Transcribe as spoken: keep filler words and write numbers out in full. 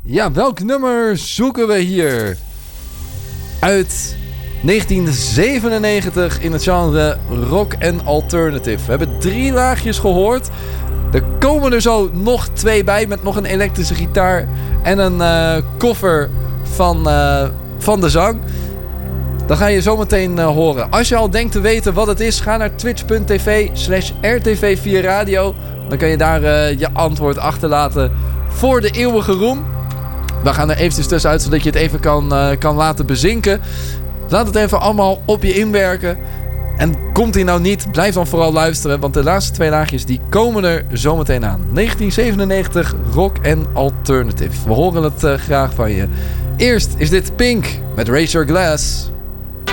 Ja, welk nummer zoeken we hier? Uit negentien zevenennegentig in het genre rock en alternative. We hebben drie laagjes gehoord. Er komen er zo nog twee bij met nog een elektrische gitaar en een uh, cover van, uh, van de zang. Dan ga je zo meteen uh, horen. Als je al denkt te weten wat het is, ga naar twitch.tv slash rtv vier radio. Dan kan je daar uh, je antwoord achterlaten voor de eeuwige roem. We gaan er eventjes tussenuit, zodat je het even kan, uh, kan laten bezinken. Laat het even allemaal op je inwerken. En komt hij nou niet, blijf dan vooral luisteren. Want de laatste twee laagjes die komen er zometeen aan. negentien zevenennegentig, rock en alternative. We horen het uh, graag van je. Eerst is dit Pink met Raise Your Glass.